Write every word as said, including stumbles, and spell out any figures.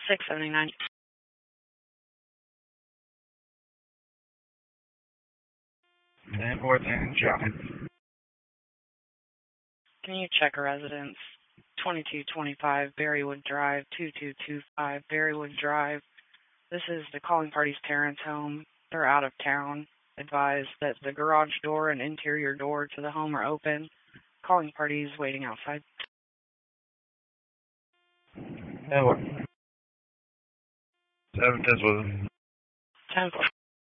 six seventy-nine. Danforth and John. Can you check a residence? twenty-two twenty-five Berrywood Drive, two two two five Berrywood Drive. This is the calling party's parents' home. They're out of town. Advise that the garage door and interior door to the home are open. Calling party is waiting outside. Yeah, what? Seven, ten, was ten